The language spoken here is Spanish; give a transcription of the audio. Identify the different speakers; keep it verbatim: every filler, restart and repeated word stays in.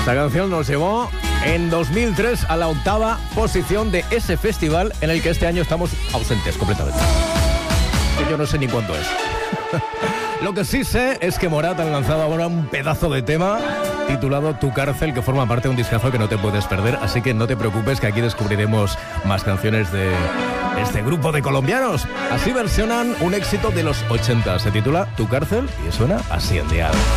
Speaker 1: Esta canción nos llevó en dos mil tres a la octava posición de ese festival en el que este año estamos ausentes completamente. Que yo no sé ni cuánto es. Lo que sí sé es que Morat han lanzado ahora un pedazo de tema titulado Tu cárcel, que forma parte de un discazo que no te puedes perder, así que no te preocupes que aquí descubriremos más canciones de este grupo de colombianos. Así versionan un éxito de los ochenta, se titula Tu cárcel y suena así en Dial.